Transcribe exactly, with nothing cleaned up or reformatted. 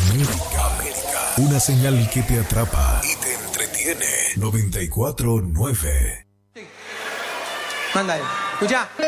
América, América. Una señal que te atrapa y te entretiene. noventa y cuatro nueve. Mándale, escucha.